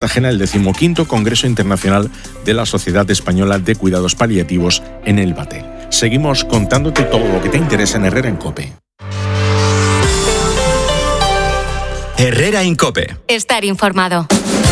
Ajena el 15º Congreso Internacional de la Sociedad Española de Cuidados Paliativos en El Bate. Seguimos contándote todo lo que te interesa en Herrera en COPE. Herrera en COPE. Estar informado.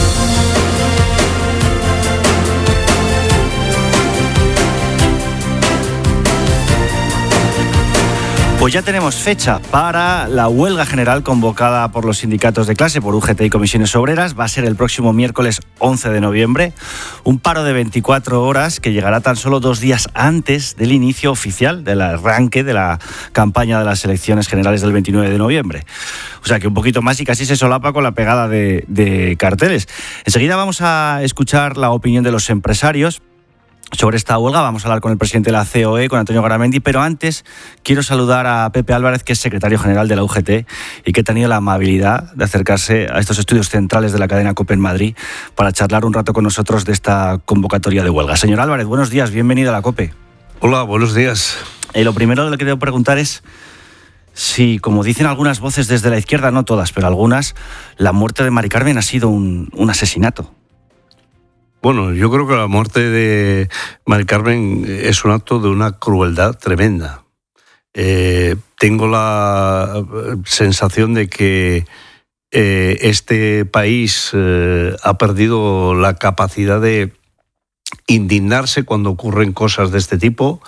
Pues ya tenemos fecha para la huelga general convocada por los sindicatos de clase, por UGT y comisiones obreras. Va a ser el próximo miércoles 11 de noviembre. Un paro de 24 horas que llegará tan solo 2 días antes del inicio oficial del arranque de la campaña de las elecciones generales del 29 de noviembre. O sea que un poquito más y casi se solapa con la pegada de carteles. Enseguida vamos a escuchar la opinión de los empresarios sobre esta huelga. Vamos a hablar con el presidente de la COE, con Antonio Garamendi, pero antes quiero saludar a Pepe Álvarez, que es secretario general de la UGT y que ha tenido la amabilidad de acercarse a estos estudios centrales de la cadena COPE en Madrid para charlar un rato con nosotros de esta convocatoria de huelga. Señor Álvarez, buenos días, bienvenido a la COPE. Hola, buenos días. Lo primero que le quiero preguntar es si, como dicen algunas voces desde la izquierda, no todas, pero algunas, la muerte de Mari Carmen ha sido un asesinato. Bueno, yo creo que la muerte de Mari Carmen es un acto de una crueldad tremenda. Tengo la sensación de que este país ha perdido la capacidad de indignarse cuando ocurren cosas de este tipo.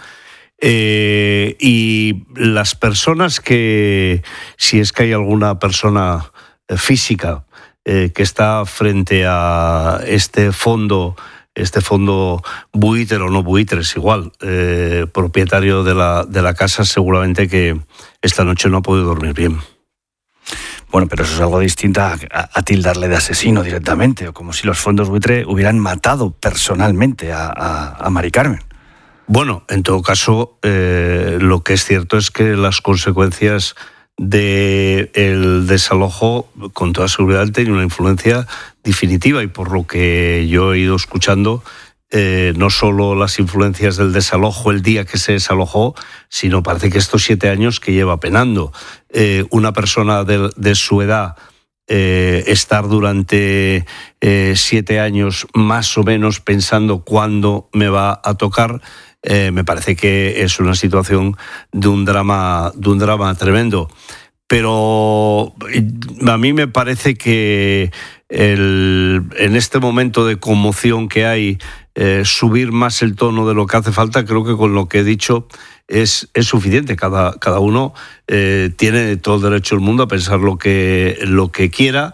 Y las personas que, si es que hay alguna persona física que está frente a este fondo buitre o no buitre, es igual, propietario de la casa, seguramente que esta noche no ha podido dormir bien. Bueno, pero eso es algo distinto a tildarle de asesino directamente, o como si los fondos buitre hubieran matado personalmente a Mari Carmen. Bueno, en todo caso, lo que es cierto es que las consecuencias del desalojo, con toda seguridad, tiene una influencia definitiva, y por lo que yo he ido escuchando, no solo las influencias del desalojo el día que se desalojó, sino parece que estos 7 años que lleva penando. Una persona de su edad, estar durante 7 años más o menos pensando cuándo me va a tocar, me parece que es una situación de un drama tremendo. Pero a mí me parece que en este momento de conmoción que hay, subir más el tono de lo que hace falta, creo que con lo que he dicho es suficiente. Cada uno tiene todo el derecho del mundo a pensar lo que quiera.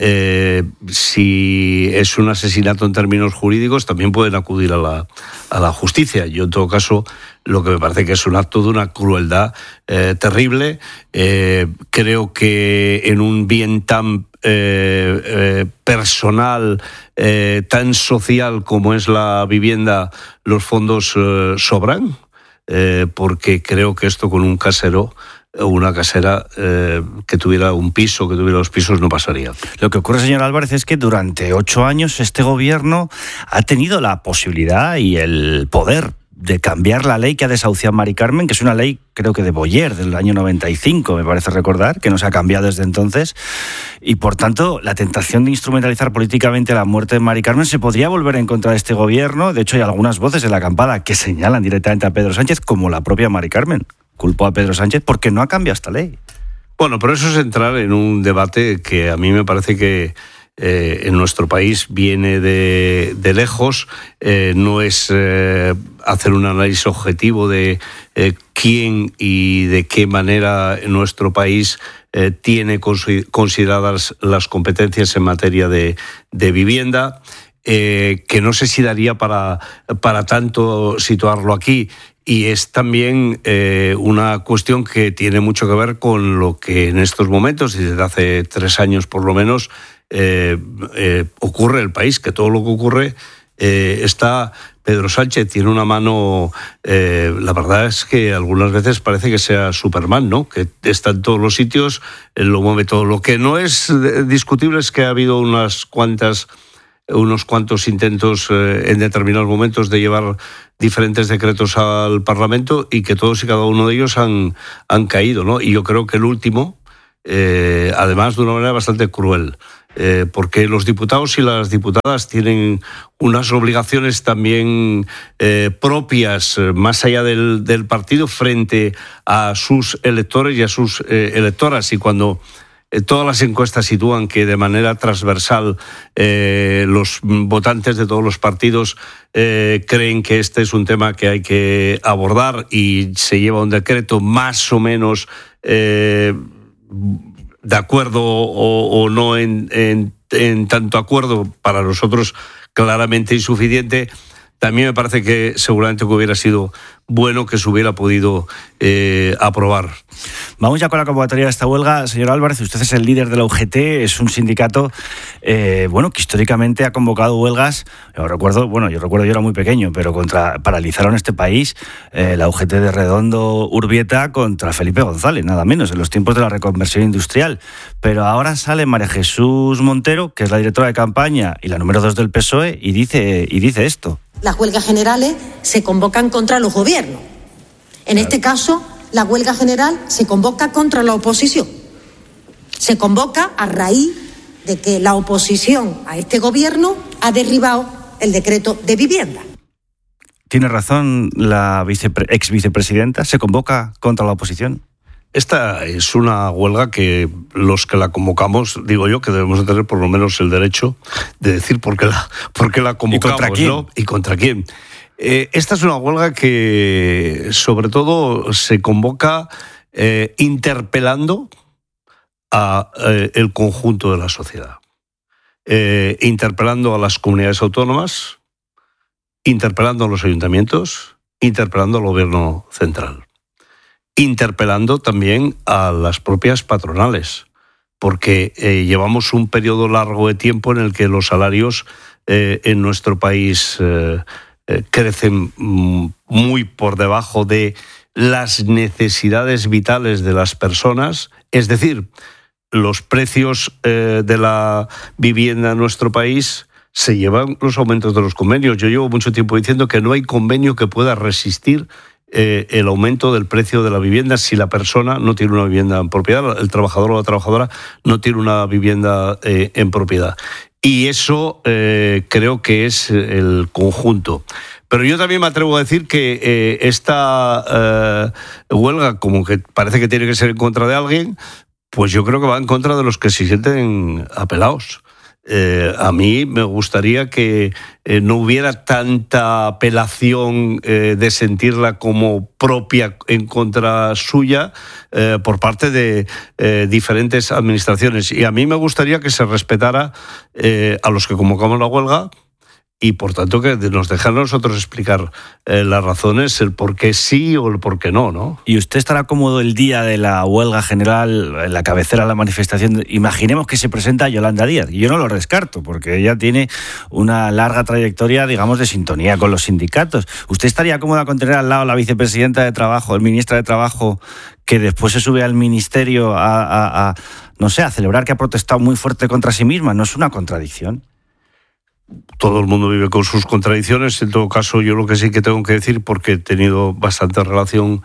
Si es un asesinato en términos jurídicos, también pueden acudir a la justicia. Yo, en todo caso, lo que me parece que es un acto de una crueldad terrible. Creo que en un bien tan personal, tan social como es la vivienda, los fondos sobran, porque creo que esto con un casero o una casera que tuviera un piso, que tuviera 2 pisos, no pasaría. Lo que ocurre, señor Álvarez, es que durante 8 años este gobierno ha tenido la posibilidad y el poder de cambiar la ley que ha desahuciado a Mari Carmen, que es una ley, creo que de Boyer, del año 95, me parece recordar, que no se ha cambiado desde entonces, y por tanto la tentación de instrumentalizar políticamente la muerte de Mari Carmen se podría volver en contra de este gobierno. De hecho, hay algunas voces en la acampada que señalan directamente a Pedro Sánchez, como la propia Mari Carmen culpó a Pedro Sánchez porque no ha cambiado esta ley. Bueno, pero eso es entrar en un debate que a mí me parece que en nuestro país viene de lejos. No es hacer un análisis objetivo de quién y de qué manera nuestro país tiene consideradas las competencias en materia de vivienda, que no sé si daría para tanto situarlo aquí. Y es también una cuestión que tiene mucho que ver con lo que en estos momentos, y desde hace 3 años por lo menos, ocurre en el país, que todo lo que ocurre está Pedro Sánchez, tiene una mano, la verdad es que algunas veces parece que sea Superman, ¿no? Que está en todos los sitios, lo mueve todo. Lo que no es discutible es que ha habido unos cuantos intentos en determinados momentos de llevar diferentes decretos al Parlamento y que todos y cada uno de ellos han caído, ¿no? Y yo creo que el último, además de una manera bastante cruel, porque los diputados y las diputadas tienen unas obligaciones también propias, más allá del partido, frente a sus electores y a sus electoras. Y cuando todas las encuestas sitúan que de manera transversal los votantes de todos los partidos creen que este es un tema que hay que abordar y se lleva un decreto más o menos de acuerdo o no en tanto acuerdo, para nosotros claramente insuficiente. También me parece que seguramente que hubiera sido bueno que se hubiera podido aprobar. Vamos ya con la convocatoria de esta huelga. Señor Álvarez, usted es el líder de la UGT, es un sindicato que históricamente ha convocado huelgas. Yo recuerdo, yo era muy pequeño, pero paralizaron este país, la UGT de Redondo Urbieta contra Felipe González, nada menos, en los tiempos de la reconversión industrial. Pero ahora sale María Jesús Montero, que es la directora de campaña y la número 2 del PSOE, y dice esto. Las huelgas generales se convocan contra los gobiernos. En este caso, la huelga general se convoca contra la oposición. Se convoca a raíz de que la oposición a este gobierno ha derribado el decreto de vivienda. Tiene razón la ex vicepresidenta, se convoca contra la oposición. Esta es una huelga que los que la convocamos, digo yo, que debemos de tener por lo menos el derecho de decir por qué la convocamos. ¿Y contra quién? ¿No? ¿Y contra quién? Esta es una huelga que sobre todo se convoca interpelando a el conjunto de la sociedad. Interpelando a las comunidades autónomas, interpelando a los ayuntamientos, interpelando al gobierno central. Interpelando también a las propias patronales, porque llevamos un periodo largo de tiempo en el que los salarios en nuestro país crecen muy por debajo de las necesidades vitales de las personas, es decir, los precios de la vivienda en nuestro país se llevan los aumentos de los convenios. Yo llevo mucho tiempo diciendo que no hay convenio que pueda resistir el aumento del precio de la vivienda si la persona no tiene una vivienda en propiedad, el trabajador o la trabajadora no tiene una vivienda en propiedad. Y eso creo que es el conjunto. Pero yo también me atrevo a decir que esta huelga, como que parece que tiene que ser en contra de alguien, pues yo creo que va en contra de los que se sienten apelados. A mí me gustaría que no hubiera tanta apelación de sentirla como propia en contra suya por parte de diferentes administraciones. Y a mí me gustaría que se respetara a los que convocamos la huelga y, por tanto, que nos dejan a nosotros explicar las razones, el por qué sí o el por qué no, ¿no? ¿Y usted estará cómodo el día de la huelga general, en la cabecera de la manifestación? Imaginemos que se presenta Yolanda Díaz, y yo no lo descarto, porque ella tiene una larga trayectoria, digamos, de sintonía con los sindicatos. ¿Usted estaría cómoda con tener al lado a la vicepresidenta de Trabajo, el ministra de Trabajo, que después se sube al ministerio a celebrar que ha protestado muy fuerte contra sí misma? ¿No es una contradicción? Todo el mundo vive con sus contradicciones. En todo caso, yo lo que sí que tengo que decir, porque he tenido bastante relación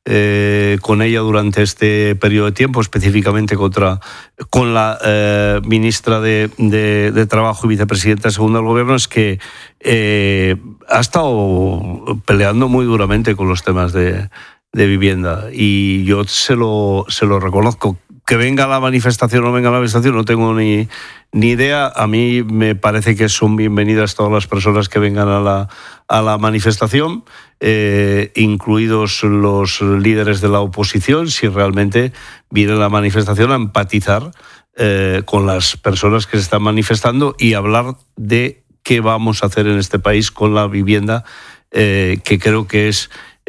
con ella durante este periodo de tiempo, específicamente con la ministra de Trabajo y vicepresidenta segunda del Gobierno, es que ha estado peleando muy duramente con los temas de vivienda. Y yo se lo reconozco. Que venga la manifestación o no venga la manifestación, no tengo ni idea. A mí me parece que son bienvenidas todas las personas que vengan a la manifestación, incluidos los líderes de la oposición, si realmente viene la manifestación a empatizar con las personas que se están manifestando y hablar de qué vamos a hacer en este país con la vivienda, que creo que es,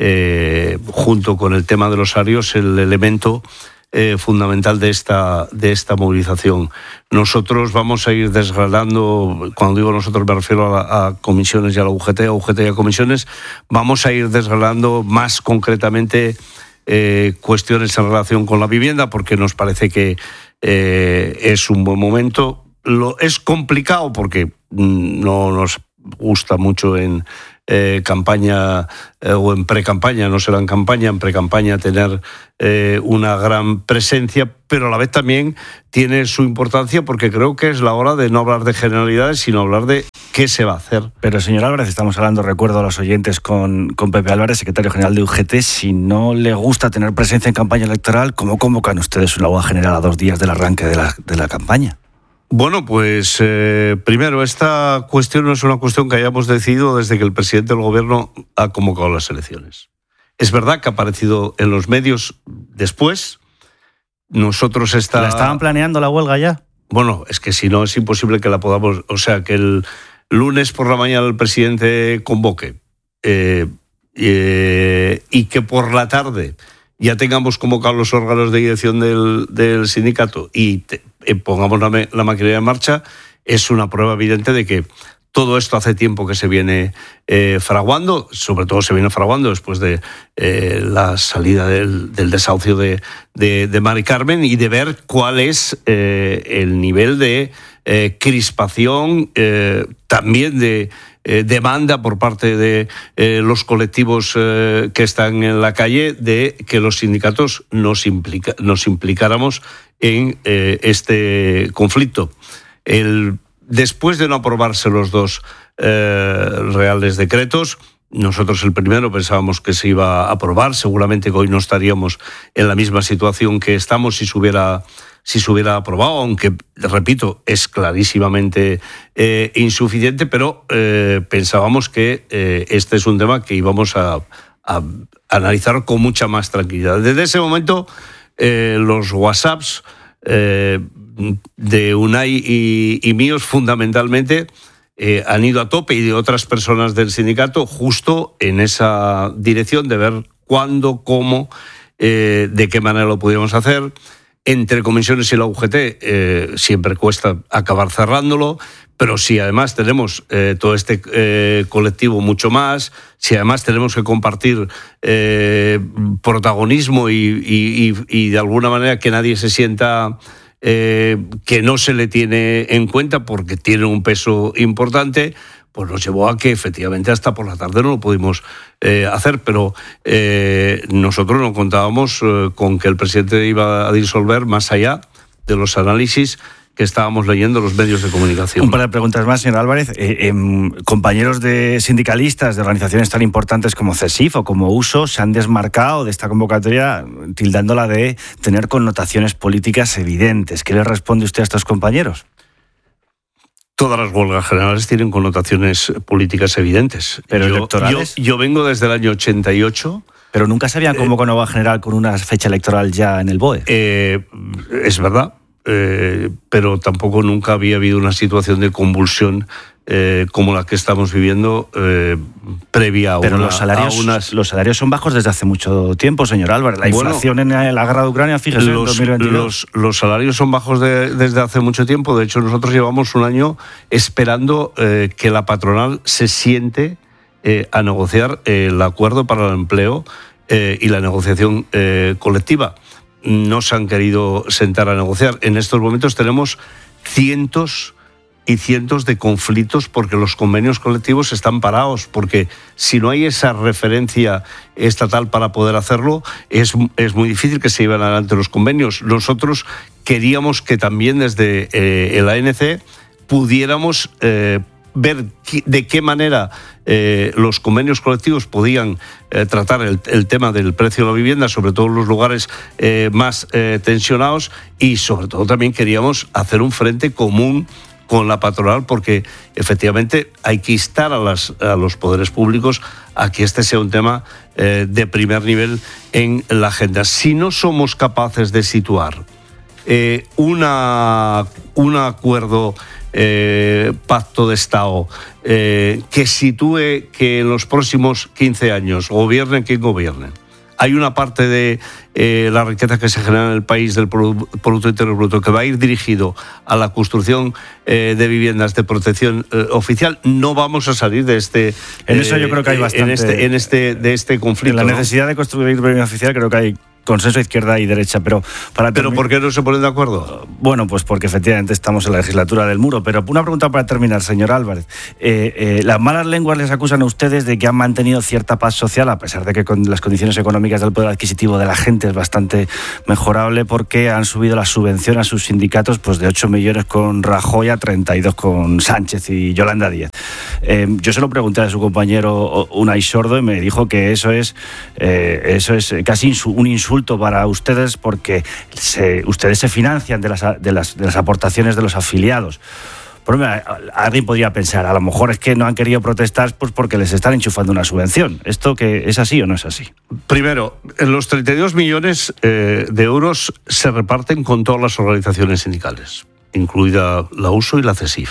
junto con el tema de los salarios, el elemento fundamental de esta movilización. Nosotros vamos a ir desgranando, cuando digo nosotros me refiero a comisiones y a la UGT y a comisiones, vamos a ir desgranando más concretamente cuestiones en relación con la vivienda, porque nos parece que es un buen momento. Es complicado porque no nos gusta mucho en campaña o en pre-campaña, no será en campaña, en pre-campaña tener una gran presencia, pero a la vez también tiene su importancia porque creo que es la hora de no hablar de generalidades, sino hablar de qué se va a hacer. Pero, señor Álvarez, estamos hablando, recuerdo a los oyentes, con Pepe Álvarez, secretario general de UGT. Si no le gusta tener presencia en campaña electoral, ¿cómo convocan ustedes una huelga general a 2 días del arranque de la campaña? Bueno, pues primero, esta cuestión no es una cuestión que hayamos decidido desde que el presidente del gobierno ha convocado las elecciones. Es verdad que ha aparecido en los medios después. Nosotros ¿La estaban planeando la huelga ya? Bueno, es que si no es imposible que la podamos... O sea, que el lunes por la mañana el presidente convoque y que por la tarde ya tengamos convocados los órganos de dirección del sindicato y pongamos la maquinaria en marcha, es una prueba evidente de que todo esto hace tiempo que se viene fraguando, sobre todo se viene fraguando después de la salida del desahucio de Mari Carmen y de ver cuál es el nivel de crispación, también de demanda por parte de los colectivos que están en la calle de que los sindicatos nos implicáramos en este conflicto. Después de no aprobarse los 2 reales decretos, nosotros el primero pensábamos que se iba a aprobar, seguramente que hoy no estaríamos en la misma situación que estamos si se hubiera aprobado, aunque, repito, es clarísimamente insuficiente, pero pensábamos que este es un tema que íbamos a analizar con mucha más tranquilidad. Desde ese momento, los WhatsApps de Unai y míos, fundamentalmente, han ido a tope, y de otras personas del sindicato, justo en esa dirección de ver cuándo, cómo, de qué manera lo pudiéramos hacer. Entre comisiones y la UGT siempre cuesta acabar cerrándolo, pero si además tenemos todo este colectivo mucho más, si además tenemos que compartir protagonismo y de alguna manera que nadie se sienta que no se le tiene en cuenta porque tiene un peso importante, pues nos llevó a que efectivamente hasta por la tarde no lo pudimos hacer, pero nosotros no contábamos con que el presidente iba a disolver más allá de los análisis que estábamos leyendo en los medios de comunicación. Un par de preguntas más, señor Álvarez. Compañeros de sindicalistas de organizaciones tan importantes como CESIF o como USO se han desmarcado de esta convocatoria tildándola de tener connotaciones políticas evidentes. ¿Qué le responde usted a estos compañeros? Todas las huelgas generales tienen connotaciones políticas evidentes. ¿Pero electorales? Yo vengo desde el año 88... Pero nunca se había convocado una huelga general con una fecha electoral ya en el BOE. Es verdad, pero tampoco nunca había habido una situación de convulsión como la que estamos viviendo previa a pero los salarios son bajos desde hace mucho tiempo, señor Álvarez. La inflación en la guerra de Ucrania, fíjese, en 2022. Los salarios son bajos desde hace mucho tiempo. De hecho, nosotros llevamos un año esperando que la patronal se siente a negociar el acuerdo para el empleo y la negociación colectiva. No se han querido sentar a negociar. En estos momentos tenemos cientos y cientos de conflictos porque los convenios colectivos están parados, porque si no hay esa referencia estatal para poder hacerlo, es muy difícil que se lleven adelante los convenios. Nosotros queríamos que también desde el ANC pudiéramos ver de qué manera los convenios colectivos podían tratar el tema del precio de la vivienda, sobre todo en los lugares más tensionados, y sobre todo también queríamos hacer un frente común con la patronal, porque efectivamente hay que instar a los poderes públicos a que este sea un tema de primer nivel en la agenda. Si no somos capaces de situar un acuerdo, pacto de Estado que sitúe que en los próximos 15 años, gobierne quien gobierne, hay una parte de la riqueza que se genera en el país del Producto Interior Bruto que va a ir dirigido a la construcción de viviendas de protección oficial, no vamos a salir de este... En eso yo creo que hay bastante... de este conflicto. En la necesidad de construir vivienda oficial creo que hay consenso izquierda y derecha. Pero ¿por qué no se ponen de acuerdo? Bueno, pues porque efectivamente estamos en la legislatura del muro. Pero una pregunta para terminar, señor Álvarez. Las malas lenguas les acusan a ustedes de que han mantenido cierta paz social, a pesar de que con las condiciones económicas del poder adquisitivo de la gente es bastante mejorable, porque han subido la subvención a sus sindicatos pues de 8 millones con Rajoy a 32 con Sánchez y Yolanda Díaz. Yo se lo pregunté a su compañero Unai Sordo y me dijo que eso es casi un insulto para ustedes, porque ustedes se financian de las aportaciones de los afiliados. Pero alguien podría pensar, a lo mejor es que no han querido protestar pues porque les están enchufando una subvención. ¿Esto que es así o no es así? Primero, los 32 millones de euros se reparten con todas las organizaciones sindicales, incluida la USO y la CESIF.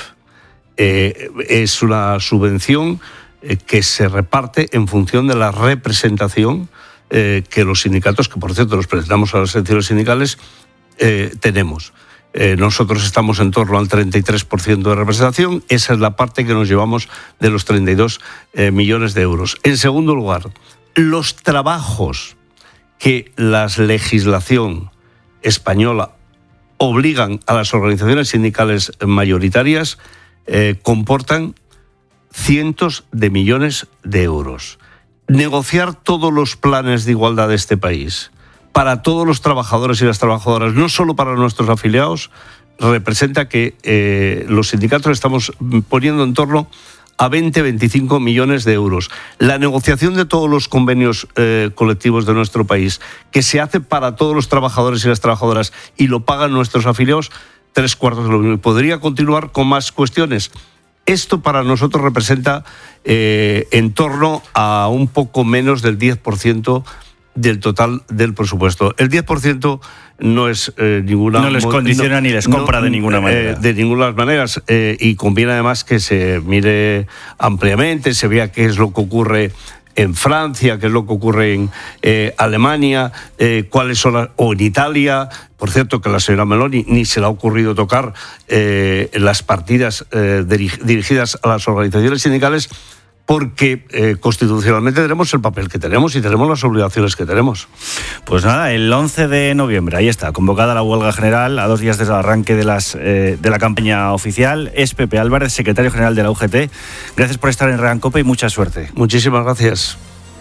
Es una subvención que se reparte en función de la representación que los sindicatos, que por cierto nos presentamos a las secciones sindicales, tenemos. Nosotros estamos en torno al 33% de representación. Esa es la parte que nos llevamos de los 32 millones de euros. En segundo lugar, los trabajos que la legislación española obligan a las organizaciones sindicales mayoritarias comportan cientos de millones de euros. Negociar todos los planes de igualdad de este país para todos los trabajadores y las trabajadoras, no solo para nuestros afiliados, representa que los sindicatos estamos poniendo en torno a 20-25 millones de euros. La negociación de todos los convenios colectivos de nuestro país, que se hace para todos los trabajadores y las trabajadoras y lo pagan nuestros afiliados, 3/4 de lo mismo. Y podría continuar con más cuestiones. Esto para nosotros representa en torno a un poco menos del 10% del total del presupuesto. El 10% no es ninguna... No les condiciona ni les compra de ninguna manera. De ninguna manera. Y conviene además que se mire ampliamente, se vea qué es lo que ocurre en Francia, qué es lo que ocurre en Alemania, cuáles son o en Italia. Por cierto, que a la señora Meloni ni se le ha ocurrido tocar las partidas dirigidas a las organizaciones sindicales, porque constitucionalmente tenemos el papel que tenemos y tenemos las obligaciones que tenemos. Pues nada, el 11 de noviembre, ahí está, convocada la huelga general a 2 días desde el arranque de la campaña oficial. Es Pepe Álvarez, secretario general de la UGT. Gracias por estar en Herrera en COPE y mucha suerte. Muchísimas gracias.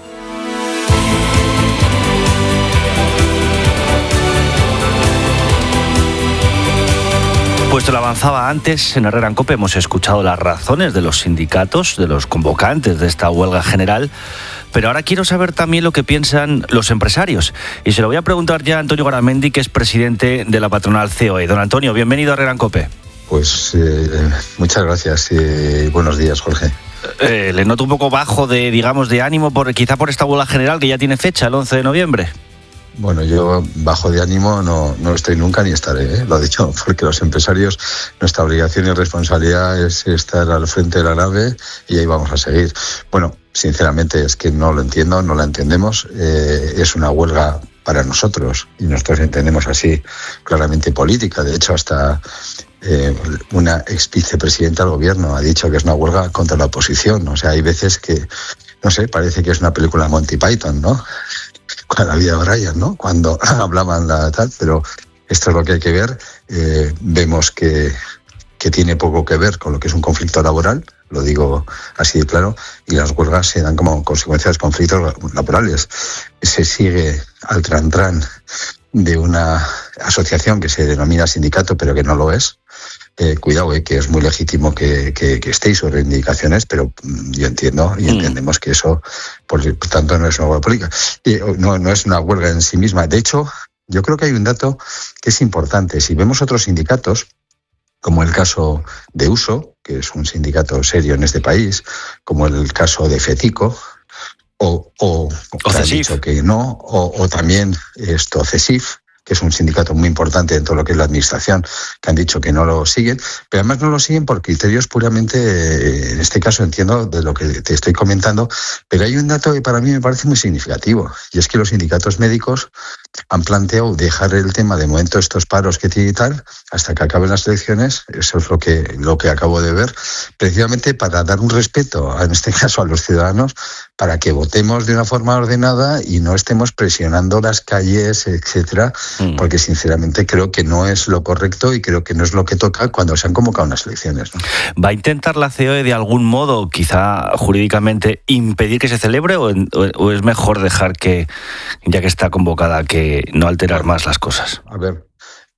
Pues te lo avanzaba antes, en Herrera en COPE hemos escuchado las razones de los sindicatos, de los convocantes de esta huelga general, pero ahora quiero saber también lo que piensan los empresarios. Y se lo voy a preguntar ya a Antonio Garamendi, que es presidente de la patronal COE. Don Antonio, bienvenido a Herrera en COPE. Pues muchas gracias y buenos días, Jorge. Le noto un poco bajo de ánimo, quizá por esta huelga general que ya tiene fecha, el 11 de noviembre. Bueno, yo bajo de ánimo no estoy nunca ni estaré, lo he dicho, porque los empresarios, nuestra obligación y responsabilidad es estar al frente de la nave y ahí vamos a seguir. Bueno, sinceramente es que no lo entiendo, no la entendemos, es una huelga para nosotros y nosotros entendemos así claramente política. De hecho, hasta una ex vicepresidenta del gobierno ha dicho que es una huelga contra la oposición. O sea, hay veces que, no sé, parece que es una película de Monty Python, ¿no? Con la vida de Brian, ¿no? Cuando hablaban tal, pero esto es lo que hay que ver. Vemos que tiene poco que ver con lo que es un conflicto laboral, lo digo así de claro, y las huelgas se dan como consecuencia de los conflictos laborales. Se sigue al trantrán de una asociación que se denomina sindicato, pero que no lo es. Cuidado, que es muy legítimo que estéis sus reivindicaciones, pero yo entiendo y entendemos que eso, por tanto, no es una huelga política. No es una huelga en sí misma. De hecho, yo creo que hay un dato que es importante. Si vemos otros sindicatos, como el caso de USO, que es un sindicato serio en este país, como el caso de FETICO, o que han dicho que no, o también CESIF, que es un sindicato muy importante dentro de lo que es la administración, que han dicho que no lo siguen, pero además no lo siguen por criterios puramente, en este caso entiendo de lo que te estoy comentando, pero hay un dato que para mí me parece muy significativo, y es que los sindicatos médicos han planteado dejar el tema de momento estos paros que tiene y tal, hasta que acaben las elecciones. Eso es lo que acabo de ver, precisamente para dar un respeto, en este caso a los ciudadanos, para que votemos de una forma ordenada y no estemos presionando las calles, etcétera, porque sinceramente creo que no es lo correcto y creo que no es lo que toca cuando se han convocado unas elecciones, ¿no? ¿Va a intentar la COE de algún modo, quizá jurídicamente, impedir que se celebre o es mejor dejar que, ya que está convocada, que no alterar más las cosas? A ver,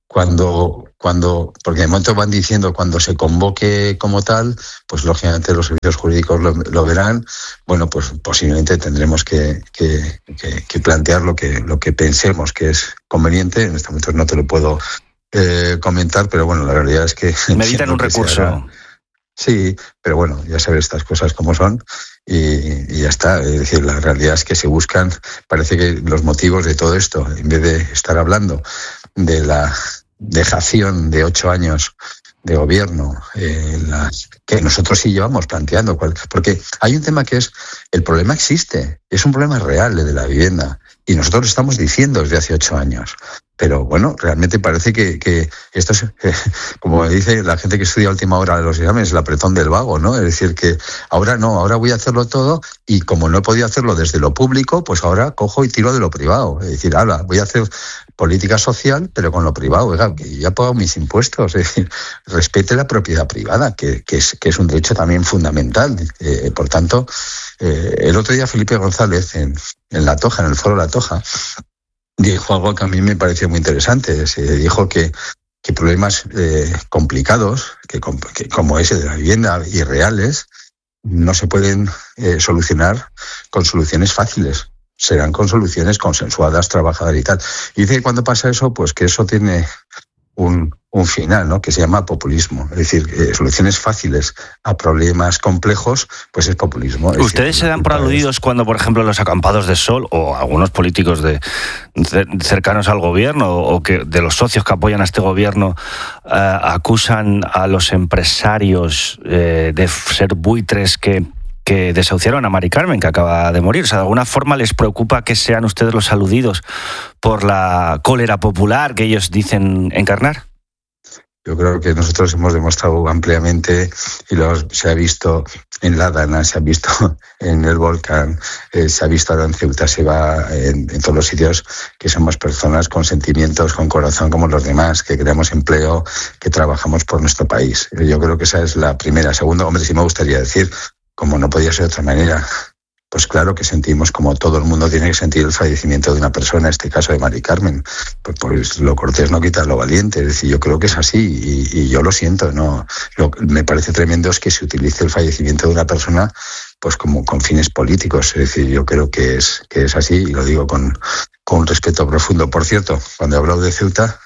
porque de momento van diciendo cuando se convoque como tal, pues lógicamente los servicios jurídicos lo verán. Bueno, pues posiblemente tendremos que plantear lo que pensemos que es conveniente. En este momento no te lo puedo comentar, pero bueno, la realidad es que meditan un recurso. Sí, pero bueno, ya sabes estas cosas como son y ya está. Es decir, la realidad es que se buscan, parece que los motivos de todo esto, en vez de estar hablando de la dejación de 8 años de gobierno, que nosotros sí llevamos planteando, porque hay un tema que es, el problema existe, es un problema real, el de la vivienda, y nosotros lo estamos diciendo desde hace 8 años. Pero bueno, realmente parece que esto es, como dice la gente que estudia a última hora de los exámenes, el apretón del vago, ¿no? Es decir, que ahora voy a hacerlo todo y como no he podido hacerlo desde lo público, pues ahora cojo y tiro de lo privado. Es decir, ahora voy a hacer política social, pero con lo privado. Oiga, que ya pago mis impuestos. Es decir, respete la propiedad privada, que es un derecho también fundamental. Por tanto, el otro día Felipe González en La Toja, en el foro La Toja, dijo algo que a mí me pareció muy interesante. Se dijo que problemas complicados, que como ese de la vivienda, irreales, no se pueden solucionar con soluciones fáciles. Serán con soluciones consensuadas, trabajadas y tal. Y dice que cuando pasa eso, pues que eso tiene un final, ¿no? Que se llama populismo. Es decir, soluciones fáciles a problemas complejos, pues es populismo. ¿Ustedes se dan por aludidos cuando, por ejemplo, los acampados de sol o algunos políticos cercanos al gobierno o que de los socios que apoyan a este gobierno acusan a los empresarios de ser buitres que desahuciaron a Mari Carmen, que acaba de morir? O sea, ¿de alguna forma les preocupa que sean ustedes los aludidos por la cólera popular que ellos dicen encarnar? Yo creo que nosotros hemos demostrado ampliamente, y se ha visto en La Dana, se ha visto en el Volcán, se ha visto ahora en Ceuta, se va en todos los sitios, que somos personas con sentimientos, con corazón como los demás, que creamos empleo, que trabajamos por nuestro país. Yo creo que esa es la primera. Segundo, hombre, sí me gustaría decir, como no podía ser de otra manera, pues claro que sentimos como todo el mundo tiene que sentir el fallecimiento de una persona, en este caso de Mari Carmen. Pues lo cortés no quita lo valiente. Es decir, yo creo que es así y yo lo siento. Me parece tremendo es que se utilice el fallecimiento de una persona pues como con fines políticos. Es decir, yo creo que es así y lo digo con un respeto profundo. Por cierto, cuando he hablado de Ceuta,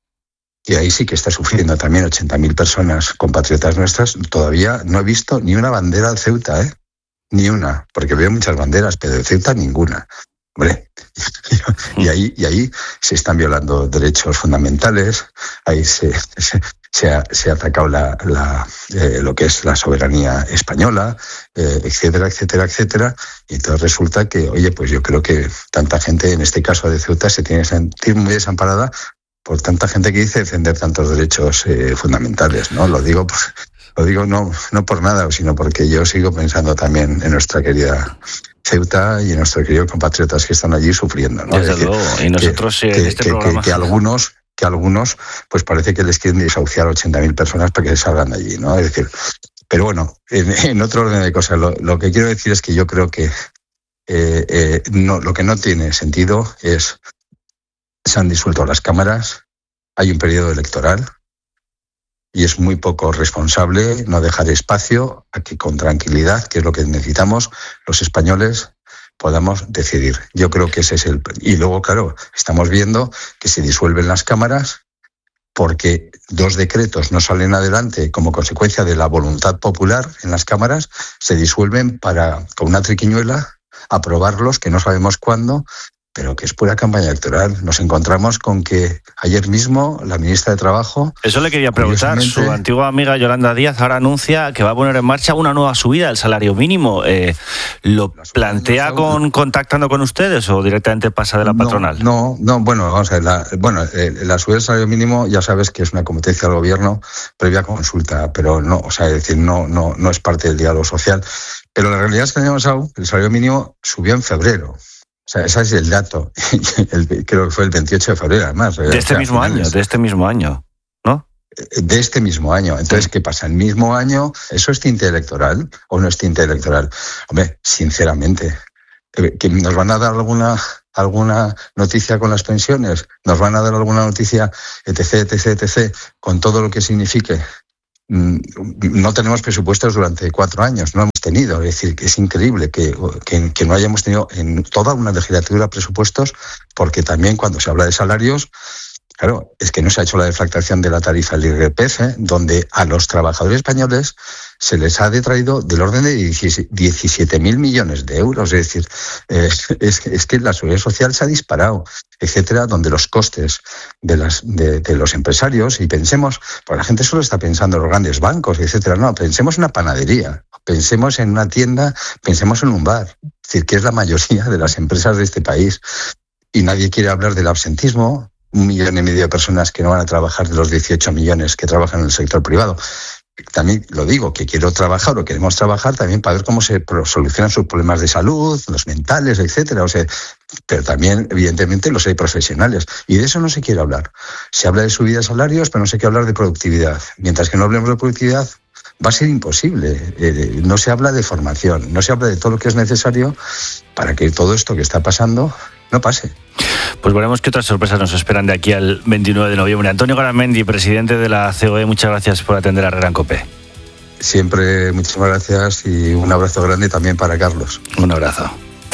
y ahí sí que está sufriendo también 80.000 personas, compatriotas nuestras, todavía no he visto ni una bandera de Ceuta, ni una, porque veo muchas banderas, pero de Ceuta ninguna. Hombre, y ahí se están violando derechos fundamentales, ahí se ha atacado lo que es la soberanía española, etcétera, etcétera, etcétera. Y entonces resulta que, oye, pues yo creo que tanta gente, en este caso de Ceuta, se tiene que sentir muy desamparada por tanta gente que dice defender tantos derechos fundamentales, ¿no? Lo digo no por nada, sino porque yo sigo pensando también en nuestra querida Ceuta y en nuestros queridos compatriotas que están allí sufriendo, ¿no? Desde luego, y nosotros en este programa... Que algunos, pues parece que les quieren desahuciar 80.000 personas para que salgan de allí, ¿no? Es decir, pero bueno, en otro orden de cosas, lo que quiero decir es que yo creo que lo que no tiene sentido es... Se han disuelto las cámaras, hay un periodo electoral y es muy poco responsable no dejar espacio a que con tranquilidad, que es lo que necesitamos, los españoles podamos decidir. Yo creo que ese es el... Y luego, claro, estamos viendo que se disuelven las cámaras porque 2 decretos no salen adelante como consecuencia de la voluntad popular en las cámaras, se disuelven para, con una triquiñuela, aprobarlos, que no sabemos cuándo, pero que es pura campaña electoral. Nos encontramos con que ayer mismo la ministra de Trabajo... Eso le quería preguntar. Su antigua amiga Yolanda Díaz ahora anuncia que va a poner en marcha una nueva subida del salario mínimo. ¿Lo plantea contactando con ustedes o directamente pasa de la patronal? No, bueno, vamos a ver. La subida del salario mínimo ya sabes que es una competencia del gobierno previa consulta, pero no, o sea, es decir, no es parte del diálogo social. Pero la realidad es que el año pasado el salario mínimo subió en febrero. O sea, ese es el dato. Creo que fue el 28 de febrero, además. De este mismo año, ¿no? De este mismo año. Entonces, ¿qué pasa? ¿El mismo año eso es tinte electoral o no es tinte electoral? Hombre, sinceramente, ¿que nos van a dar alguna noticia con las pensiones? ¿Nos van a dar alguna noticia, etc., con todo lo que signifique? No tenemos presupuestos durante 4 años, no hemos tenido. Es decir, que es increíble que no hayamos tenido en toda una legislatura presupuestos, porque también cuando se habla de salarios, claro, es que no se ha hecho la deflactación de la tarifa del IRPF, donde a los trabajadores españoles se les ha detraído del orden de 17.000 millones de euros. Es decir, es que la seguridad social se ha disparado, etcétera, donde los costes de los empresarios, y pensemos, porque la gente solo está pensando en los grandes bancos, etcétera, no, pensemos en una panadería, pensemos en una tienda, pensemos en un bar, es decir, que es la mayoría de las empresas de este país. Y nadie quiere hablar del absentismo, 1,5 millones de personas que no van a trabajar de los 18 millones que trabajan en el sector privado. También lo digo, que quiero trabajar o queremos trabajar también para ver cómo se solucionan sus problemas de salud, los mentales, etcétera. O sea, pero también, evidentemente, los hay profesionales. Y de eso no se quiere hablar. Se habla de subida de salarios, pero no se quiere hablar de productividad. Mientras que no hablemos de productividad, va a ser imposible. No se habla de formación, no se habla de todo lo que es necesario para que todo esto que está pasando no pase. Pues veremos qué otras sorpresas nos esperan de aquí al 29 de noviembre. Antonio Garamendi, presidente de la COE, muchas gracias por atender a Herrera en COPE. Siempre, muchísimas gracias y un abrazo grande también para Carlos. Un abrazo.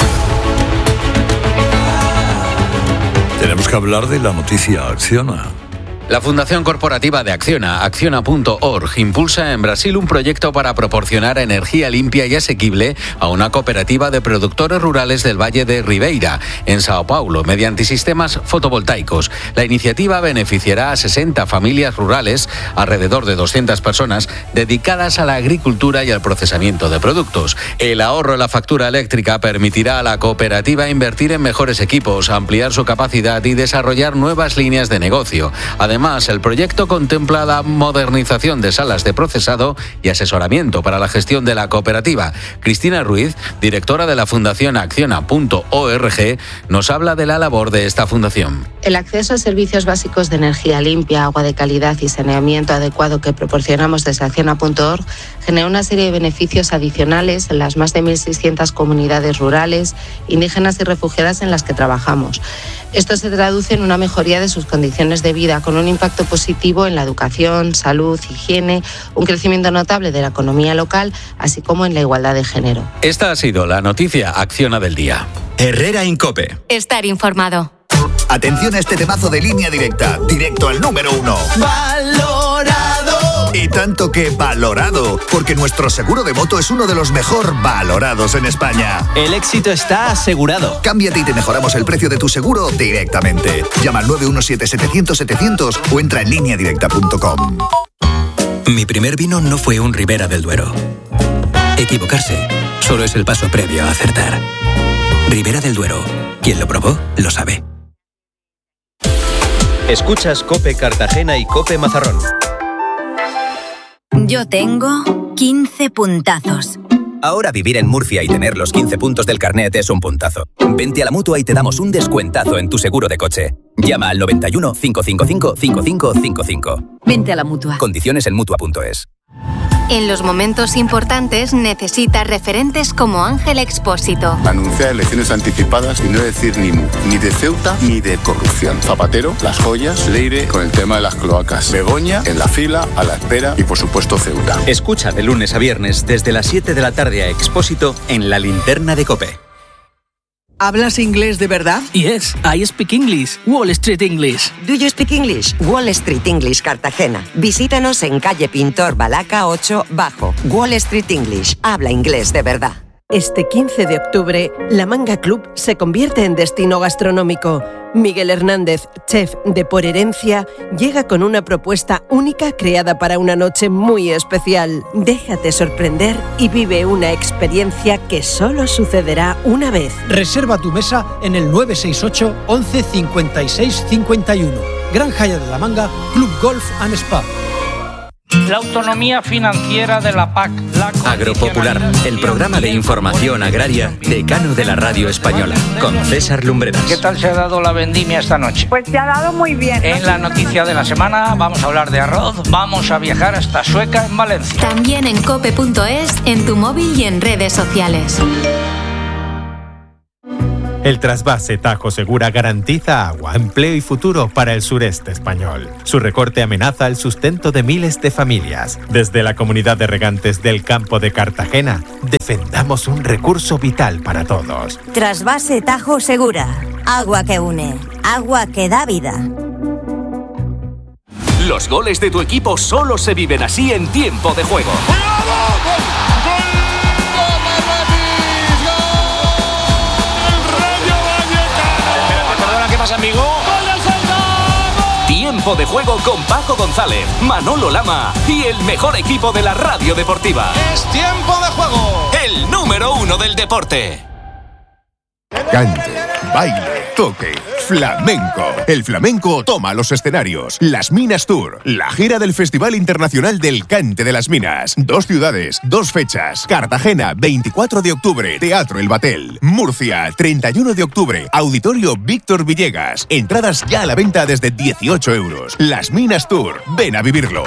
Tenemos que hablar de la noticia Acciona. La Fundación Corporativa de Acciona, Acciona.org, impulsa en Brasil un proyecto para proporcionar energía limpia y asequible a una cooperativa de productores rurales del Valle de Ribeira, en Sao Paulo, mediante sistemas fotovoltaicos. La iniciativa beneficiará a 60 familias rurales, alrededor de 200 personas, dedicadas a la agricultura y al procesamiento de productos. El ahorro en la factura eléctrica permitirá a la cooperativa invertir en mejores equipos, ampliar su capacidad y desarrollar nuevas líneas de negocio. Además, el proyecto contempla la modernización de salas de procesado y asesoramiento para la gestión de la cooperativa. Cristina Ruiz, directora de la Fundación Acciona.org, nos habla de la labor de esta fundación. El acceso a servicios básicos de energía limpia, agua de calidad y saneamiento adecuado que proporcionamos desde Acciona.org genera una serie de beneficios adicionales en las más de 1.600 comunidades rurales, indígenas y refugiadas en las que trabajamos. Esto se traduce en una mejoría de sus condiciones de vida, con un impacto positivo en la educación, salud, higiene, un crecimiento notable de la economía local, así como en la igualdad de género. Esta ha sido la noticia Acciona del día. Herrera en COPE. Estar informado. Atención a este temazo de Línea Directa, directo al número 1. ¡Valorado! Y tanto que valorado, porque nuestro seguro de moto es uno de los mejor valorados en España. El éxito está asegurado. Cámbiate y te mejoramos el precio de tu seguro directamente. Llama al 917-700-700 o entra en lineadirecta.com. Mi primer vino no fue un Ribera del Duero. Equivocarse solo es el paso previo a acertar. Ribera del Duero. Quien lo probó, lo sabe. Escuchas COPE Cartagena y COPE Mazarrón. Yo tengo 15 puntazos. Ahora vivir en Murcia y tener los 15 puntos del carnet es un puntazo. Vente a la Mutua y te damos un descuentazo en tu seguro de coche. Llama al 91 555 5555. Vente a la Mutua. Condiciones en Mutua.es. En los momentos importantes necesitas referentes como Ángel Expósito. Anunciar elecciones anticipadas y no decir ni mu, ni de Ceuta ni de corrupción. Zapatero, las joyas, Leire con el tema de las cloacas, Begoña en la fila, a la espera y por supuesto Ceuta. Escucha de lunes a viernes desde las 7 de la tarde a Expósito en La Linterna de COPE. ¿Hablas inglés de verdad? Yes, I speak English. Wall Street English. Do you speak English? Wall Street English Cartagena. Visítanos en calle Pintor Balaca 8 Bajo. Wall Street English. Habla inglés de verdad. Este 15 de octubre, La Manga Club se convierte en destino gastronómico. Miguel Hernández, chef de Por Herencia, llega con una propuesta única creada para una noche muy especial. Déjate sorprender y vive una experiencia que solo sucederá una vez. Reserva tu mesa en el 968 11 56 51. Gran Hyatt de La Manga, Club Golf and Spa. La autonomía financiera de la PAC. Agropopular, el programa de información agraria decano de la radio española, con César Lumbreras. ¿Qué tal se ha dado la vendimia esta noche? Pues se ha dado muy bien. En la noticia de la semana vamos a hablar de arroz, vamos a viajar hasta Sueca, en Valencia. También en cope.es, en tu móvil y en redes sociales. El trasvase Tajo Segura garantiza agua, empleo y futuro para el sureste español. Su recorte amenaza el sustento de miles de familias. Desde la comunidad de regantes del campo de Cartagena, defendamos un recurso vital para todos. Trasvase Tajo Segura. Agua que une. Agua que da vida. Los goles de tu equipo solo se viven así en tiempo de juego. Amigo. Tiempo de juego con Paco González, Manolo Lama y el mejor equipo de la radio deportiva. Es tiempo de juego. El número 1 del deporte. Cante, baile, toque, flamenco. El flamenco toma los escenarios. Las Minas Tour, la gira del Festival Internacional del Cante de las Minas. 2 ciudades, 2 fechas. Cartagena, 24 de octubre, Teatro El Batel. Murcia, 31 de octubre, Auditorio Víctor Villegas. Entradas ya a la venta desde 18 euros. Las Minas Tour, ven a vivirlo.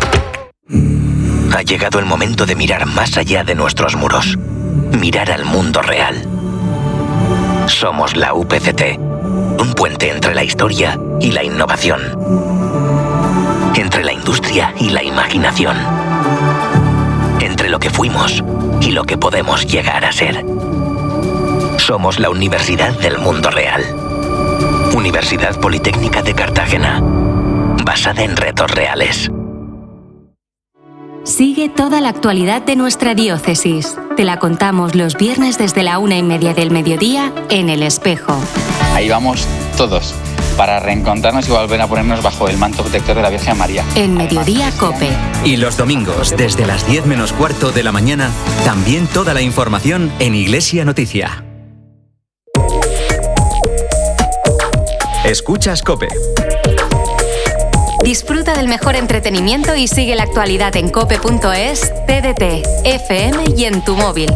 Ha llegado el momento de mirar más allá de nuestros muros. Mirar al mundo real. Somos la UPCT, un puente entre la historia y la innovación, entre la industria y la imaginación, entre lo que fuimos y lo que podemos llegar a ser. Somos la Universidad del Mundo Real. Universidad Politécnica de Cartagena, basada en retos reales. Sigue toda la actualidad de nuestra diócesis. Te la contamos los viernes desde la 1:30 del mediodía en El Espejo. Ahí vamos todos, para reencontrarnos y volver a ponernos bajo el manto protector de la Virgen María. En Mediodía Cope. Y los domingos, desde las 10 menos cuarto de la mañana, también toda la información en Iglesia Noticia. Escuchas Cope. Disfruta del mejor entretenimiento y sigue la actualidad en cope.es, TDT, FM y en tu móvil.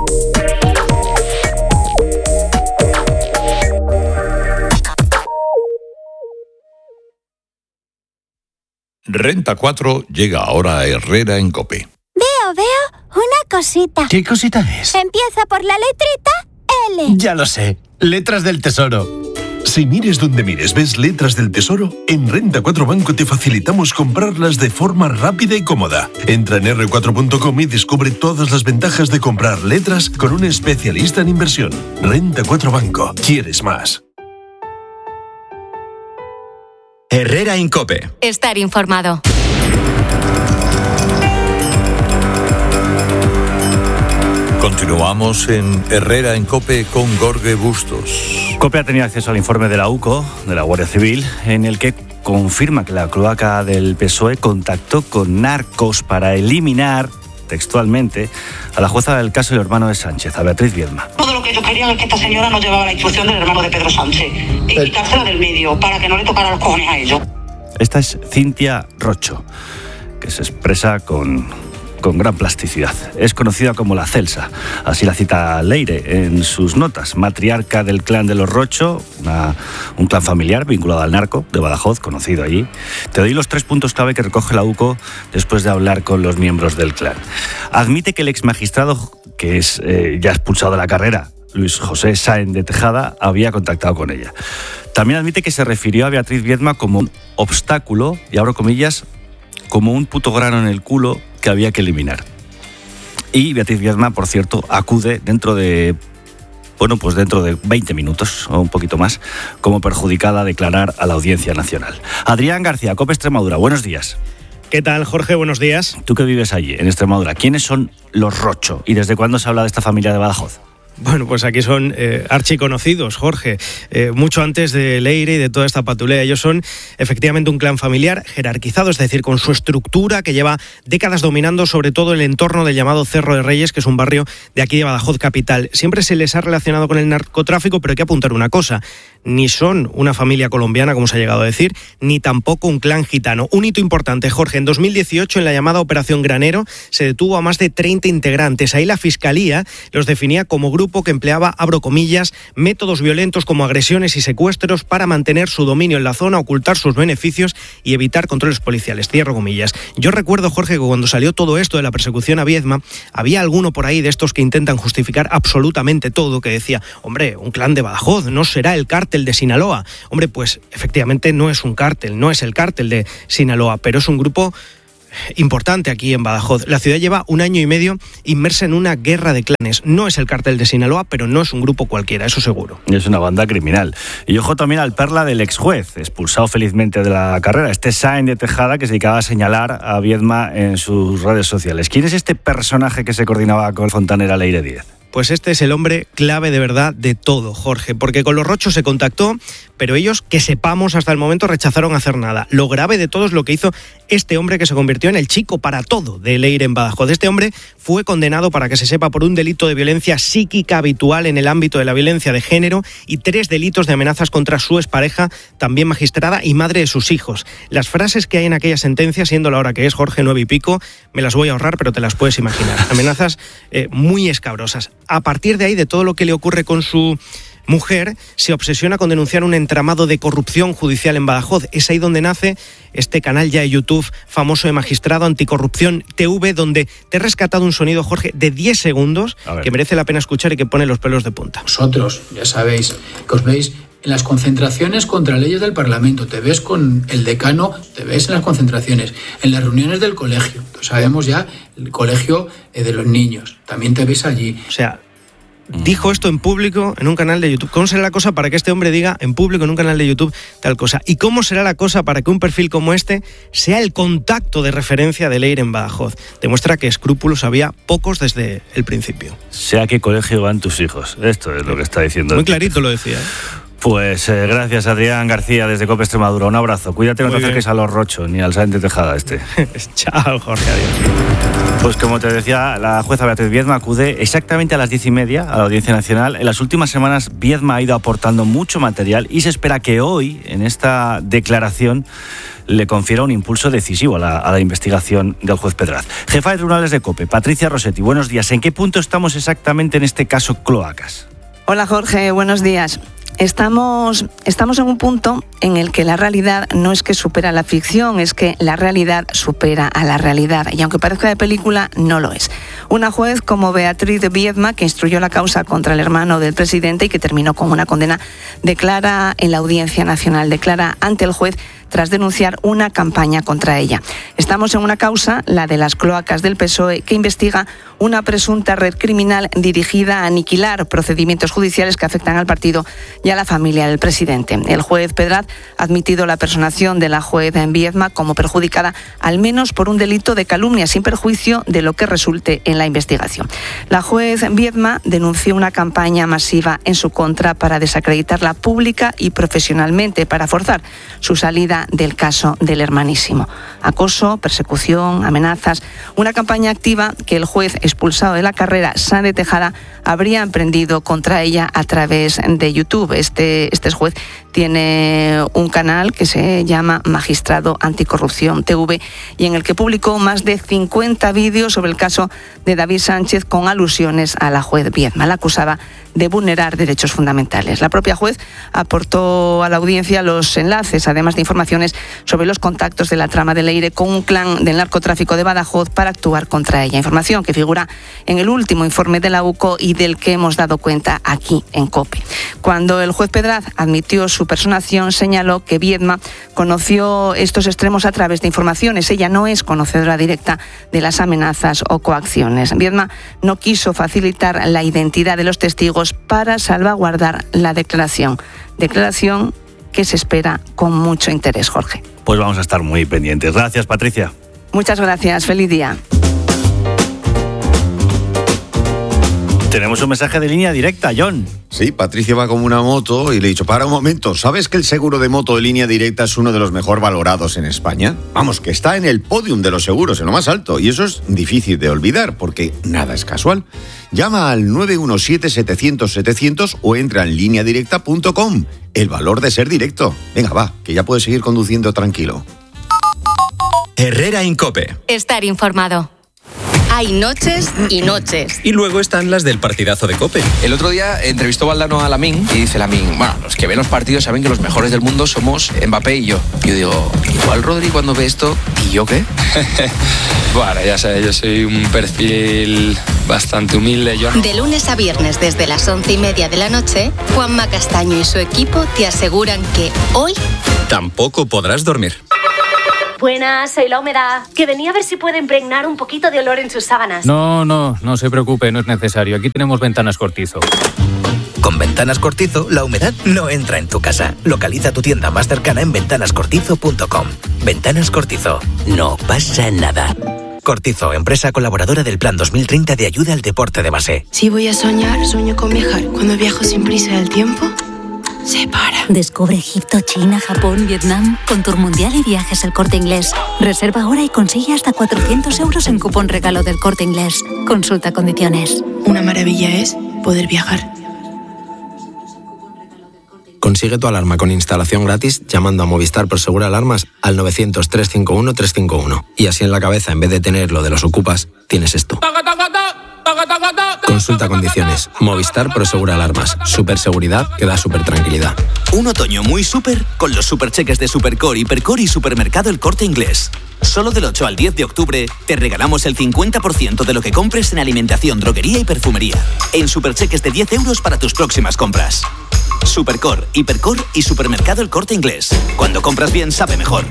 Renta 4 llega ahora a Herrera en Cope. Veo una cosita. ¿Qué cosita es? Empieza por la letrita L. Ya lo sé, letras del tesoro. Si mires donde mires, ves letras del tesoro, en Renta 4 Banco te facilitamos comprarlas de forma rápida y cómoda. Entra en r4.com y descubre todas las ventajas de comprar letras con un especialista en inversión. Renta 4 Banco. ¿Quieres más? Herrera en Cope. Estar informado. Continuamos en Herrera en Cope con Jorge Bustos. Cope ha tenido acceso al informe de la UCO, de la Guardia Civil, en el que confirma que la cloaca del PSOE contactó con narcos para eliminar, textualmente, a la jueza del caso del hermano de Sánchez, a Beatriz Viedma. Todo lo que ellos querían es que esta señora no llevaba la instrucción del hermano de Pedro Sánchez y quitársela del medio para que no le tocara los cojones a ellos. Esta es Cintia Rocho, que se expresa con gran plasticidad. Es conocida como la Celsa, así la cita Leire en sus notas. Matriarca del clan de los Rocho, un clan familiar vinculado al narco de Badajoz, conocido allí. Te doy los 3 puntos clave que recoge la UCO después de hablar con los miembros del clan. Admite que el exmagistrado, que es ya expulsado de la carrera, Luis José Sáenz de Tejada, había contactado con ella. También admite que se refirió a Beatriz Viedma como un obstáculo, y abro comillas, como un puto grano en el culo que había que eliminar. Y Beatriz Viedma, por cierto, acude dentro de 20 minutos o un poquito más, como perjudicada a declarar a la Audiencia Nacional. Adrián García, COPE Extremadura, buenos días. ¿Qué tal, Jorge? Buenos días. Tú que vives allí, en Extremadura, ¿quiénes son los Rocho y desde cuándo se habla de esta familia de Badajoz? Bueno, pues aquí son archiconocidos, Jorge, mucho antes de Leire y de toda esta patulea. Ellos son efectivamente un clan familiar jerarquizado, es decir, con su estructura que lleva décadas dominando sobre todo el entorno del llamado Cerro de Reyes, que es un barrio de aquí de Badajoz capital. Siempre se les ha relacionado con el narcotráfico, pero hay que apuntar una cosa: ni son una familia colombiana, como se ha llegado a decir, ni tampoco un clan gitano. Un hito importante, Jorge: en 2018, en la llamada Operación Granero, se detuvo a más de 30 integrantes. Ahí la Fiscalía los definía como grupo que empleaba, abro comillas, métodos violentos como agresiones y secuestros para mantener su dominio en la zona, ocultar sus beneficios y evitar controles policiales, cierro comillas. Yo recuerdo, Jorge, que cuando salió todo esto de la persecución a Viedma, había alguno por ahí de estos que intentan justificar absolutamente todo, que decía, hombre, un clan de Badajoz, ¿no será el cártel de Sinaloa? Hombre, pues efectivamente no es un cártel, no es el cártel de Sinaloa, pero es un grupo importante aquí en Badajoz. La ciudad lleva 1 año y medio inmersa en una guerra de clanes. No es el cártel de Sinaloa, pero no es un grupo cualquiera, eso seguro. Es una banda criminal. Y ojo también al perla del ex juez, expulsado felizmente de la carrera, Sáenz de Tejada, que se dedicaba a señalar a Viedma en sus redes sociales. ¿Quién es este personaje que se coordinaba con Fontanera Leire Díez? Pues este es el hombre clave de verdad de todo, Jorge, porque con los Rochos se contactó, pero ellos, que sepamos, hasta el momento rechazaron hacer nada. Lo grave de todo es lo que hizo este hombre que se convirtió en el chico para todo de Leire en Badajoz. Este hombre fue condenado, para que se sepa, por un delito de violencia psíquica habitual en el ámbito de la violencia de género y 3 delitos de amenazas contra su expareja, también magistrada y madre de sus hijos. Las frases que hay en aquella sentencia, siendo la hora que es, Jorge, 9 y pico, me las voy a ahorrar, pero te las puedes imaginar. Amenazas muy escabrosas. A partir de ahí, de todo lo que le ocurre con su mujer, se obsesiona con denunciar un entramado de corrupción judicial en Badajoz. Es ahí donde nace este canal ya de YouTube famoso de Magistrado Anticorrupción TV, donde te he rescatado un sonido, Jorge, de 10 segundos que merece la pena escuchar y que pone los pelos de punta. Vosotros, ya sabéis, que os veis en las concentraciones contra leyes del Parlamento, te ves con el decano, te ves en las concentraciones, en las reuniones del colegio, sabemos ya el colegio de los niños, también te ves allí. O sea, dijo esto en público en un canal de YouTube. ¿Cómo será la cosa para que este hombre diga en público en un canal de YouTube tal cosa? ¿Y cómo será la cosa para que un perfil como este sea el contacto de referencia de Leire en Badajoz? Demuestra que escrúpulos había pocos desde el principio. Sé a qué colegio van tus hijos. Esto es lo que está diciendo. Muy clarito lo decía, ¿eh? Pues gracias, Adrián García, desde COPE Extremadura. Un abrazo. Cuídate, no te acerques a los Rochos ni al Sáenz de Tejada este. Chao, Jorge, adiós. Pues como te decía, la jueza Beatriz Viedma acude exactamente a las 10:30 a la Audiencia Nacional. En las últimas semanas, Viedma ha ido aportando mucho material y se espera que hoy, en esta declaración, le confiera un impulso decisivo a la investigación del juez Pedraz. Jefa de Tribunales de COPE, Patricia Rossetti, buenos días. ¿En qué punto estamos exactamente en este caso Cloacas? Hola, Jorge, buenos días. Estamos en un punto en el que la realidad no es que supera la ficción, es que la realidad supera a la realidad. Y aunque parezca de película, no lo es. Una juez como Beatriz Viedma, que instruyó la causa contra el hermano del presidente y que terminó con una condena, declara en la Audiencia Nacional, declara ante el juez tras denunciar una campaña contra ella. Estamos en una causa, la de las cloacas del PSOE, que investiga una presunta red criminal dirigida a aniquilar procedimientos judiciales que afectan al partido y a la familia del presidente. El juez Pedraz ha admitido la personación de la juez Viedma como perjudicada al menos por un delito de calumnia, sin perjuicio de lo que resulte en la investigación. La juez Viedma denunció una campaña masiva en su contra para desacreditarla pública y profesionalmente, para forzar su salida del caso del hermanísimo. Acoso, persecución, amenazas, una campaña activa que el juez expulsado de la carrera, Sáenz de Tejada, habría emprendido contra ella a través de YouTube. Este juez tiene un canal que se llama Magistrado Anticorrupción TV y en el que publicó más de 50 vídeos sobre el caso de David Sánchez con alusiones a la juez Viedma, la acusada de vulnerar derechos fundamentales. La propia juez aportó a la audiencia los enlaces, además de informaciones sobre los contactos de la trama de Leire con un clan del narcotráfico de Badajoz para actuar contra ella. Información que figura en el último informe de la UCO y del que hemos dado cuenta aquí en COPE. Cuando el juez Pedraz admitió su personación, señaló que Viedma conoció estos extremos a través de informaciones. Ella no es conocedora directa de las amenazas o coacciones. Viedma no quiso facilitar la identidad de los testigos para salvaguardar la declaración. Declaración que se espera con mucho interés, Jorge. Pues vamos a estar muy pendientes. Gracias, Patricia. Muchas gracias. Feliz día. Tenemos un mensaje de línea directa, John. Sí, Patricia va con una moto y le he dicho, para un momento, ¿sabes que el seguro de moto de línea directa es uno de los mejor valorados en España? Vamos, que está en el podium de los seguros, en lo más alto, y eso es difícil de olvidar, porque nada es casual. Llama al 917-700-700 o entra en lineadirecta.com. El valor de ser directo. Venga, va, que ya puedes seguir conduciendo tranquilo. Herrera en COPE. Estar informado. Hay noches y noches. Y luego están las del partidazo de COPE. El otro día entrevistó Valdano a Lamine y dice Lamine, bueno, los que ven los partidos saben que los mejores del mundo somos Mbappé y yo. Yo digo, igual Rodri cuando ve esto, ¿y yo qué? Bueno, ya sabes, yo soy un perfil bastante humilde. De lunes a viernes desde las 11:30 de la noche, Juanma Castaño y su equipo te aseguran que hoy tampoco podrás dormir. Buenas, soy La Humedad, que venía a ver si puede impregnar un poquito de olor en sus sábanas. No se preocupe, no es necesario. Aquí tenemos Ventanas Cortizo. Con Ventanas Cortizo, la humedad no entra en tu casa. Localiza tu tienda más cercana en ventanascortizo.com. Ventanas Cortizo, no pasa nada. Cortizo, empresa colaboradora del Plan 2030 de ayuda al deporte de base. Si voy a soñar, sueño con viajar. Cuando viajo sin prisa del tiempo, se para. Descubre Egipto, China, Japón, Vietnam con Tour Mundial y Viajes El Corte Inglés. Reserva ahora y consigue hasta 400 euros en cupón regalo del Corte Inglés. Consulta condiciones. Una maravilla es poder viajar. Consigue tu alarma con instalación gratis llamando a Movistar Prosegur Alarmas al 900-351-351. Y así en la cabeza, en vez de tener lo de los ocupas, tienes esto. Consulta condiciones. Movistar Prosegur Alarmas. Superseguridad que da super tranquilidad. Un otoño muy súper con los supercheques de Supercore, Hipercore y Supermercado El Corte Inglés. Solo del 8 al 10 de octubre te regalamos el 50% de lo que compres en alimentación, droguería y perfumería. En supercheques de 10 euros para tus próximas compras. Supercore, Hipercore y Supermercado El Corte Inglés. Cuando compras bien, sabe mejor.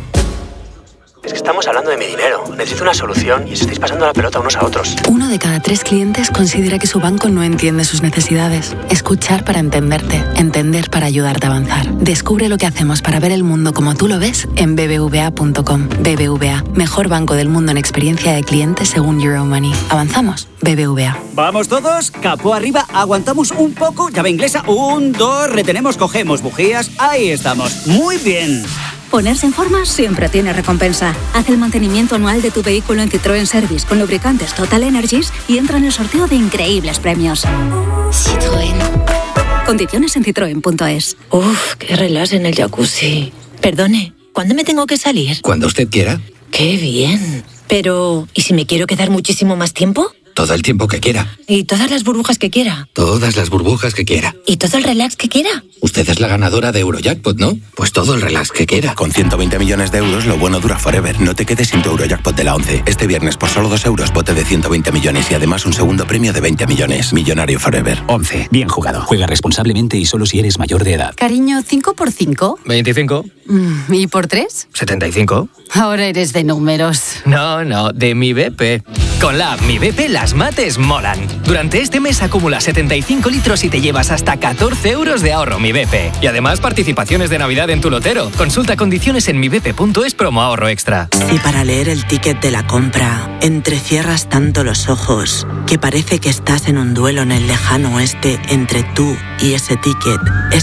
Es que estamos hablando de mi dinero. Necesito una solución y os estáis pasando la pelota unos a otros. 1 de cada 3 clientes considera que su banco no entiende sus necesidades. Escuchar para entenderte. Entender para ayudarte a avanzar. Descubre lo que hacemos para ver el mundo como tú lo ves en bbva.com. BBVA, mejor banco del mundo en experiencia de cliente según Euromoney. ¿Avanzamos? BBVA. Vamos todos, capó arriba, aguantamos un poco, llave inglesa, 1, 2, retenemos, cogemos bujías, ahí estamos. Muy bien. Ponerse en forma siempre tiene recompensa. Haz el mantenimiento anual de tu vehículo en Citroën Service con lubricantes Total Energies y entra en el sorteo de increíbles premios. Citroën. Condiciones en citroen.es. Uf, qué relax en el jacuzzi. Perdone, ¿cuándo me tengo que salir? Cuando usted quiera. ¡Qué bien! Pero, ¿y si me quiero quedar muchísimo más tiempo? Todo el tiempo que quiera. ¿Y todas las burbujas que quiera? Todas las burbujas que quiera. ¿Y todo el relax que quiera? Usted es la ganadora de Eurojackpot, ¿no? Pues todo el relax que quiera. Con 120 millones de euros, lo bueno dura forever. No te quedes sin tu Eurojackpot de la 11. Este viernes, por solo 2 euros, bote de 120 millones y además un segundo premio de 20 millones. Millonario forever. 11. Bien jugado. Juega responsablemente y solo si eres mayor de edad. Cariño, ¿5 por 5? 25. ¿Y por 3? 75. Ahora eres de números. No, de mi BP. Con la app Mi BP las mates molan. Durante este mes acumula 75 litros y te llevas hasta 14 euros de ahorro Mi BP. Y además participaciones de Navidad en tu lotero. Consulta condiciones en mibp.es promo ahorro extra. Si para leer el ticket de la compra entrecierras tanto los ojos que parece que estás en un duelo en el lejano oeste entre tú y ese ticket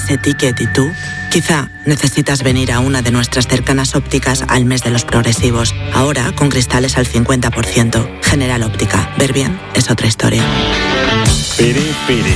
y tú, quizá necesitas venir a una de nuestras cercanas ópticas al mes de los progresivos. Ahora con cristales al 50%. General Óptica. Ver bien es otra historia. Piri.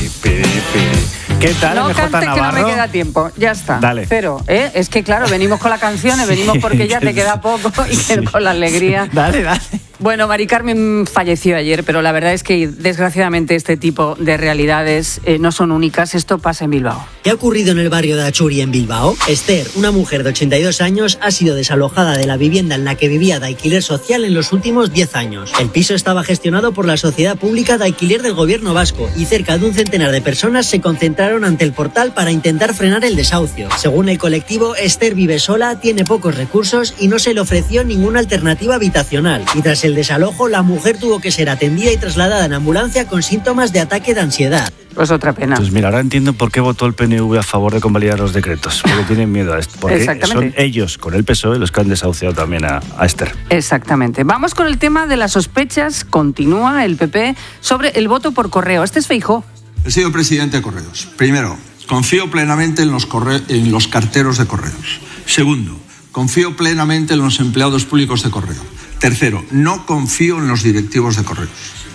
¿Qué tal, no MJ cante Navarro? que no me queda tiempo, ya está. Dale. Pero, es que claro, venimos con las canciones, venimos porque ya te queda poco y que con la alegría. Dale. Bueno, Mari Carmen falleció ayer, pero la verdad es que desgraciadamente este tipo de realidades no son únicas. Esto pasa en Bilbao. ¿Qué ha ocurrido en el barrio de Achuri, en Bilbao? Esther, una mujer de 82 años, ha sido desalojada de la vivienda en la que vivía de alquiler social en los últimos 10 años. El piso estaba gestionado por la Sociedad Pública de Alquiler del Gobierno Vasco y cerca de un centenar de personas se concentraron ante el portal para intentar frenar el desahucio. Según el colectivo, Esther vive sola, tiene pocos recursos y no se le ofreció ninguna alternativa habitacional. Y tras el desalojo, la mujer tuvo que ser atendida y trasladada en ambulancia con síntomas de ataque de ansiedad. Pues otra pena. Pues mira, ahora entiendo por qué votó el PNV a favor de convalidar los decretos, porque tienen miedo a esto. Porque son ellos, con el PSOE, los que han desahuciado también a Esther. Exactamente. Vamos con el tema de las sospechas, continúa el PP, sobre el voto por correo. Este es Feijóo. He sido presidente de Correos. Primero, confío plenamente en los carteros de Correos. Segundo, confío plenamente en los empleados públicos de Correo. Tercero, no confío en los directivos de Correos.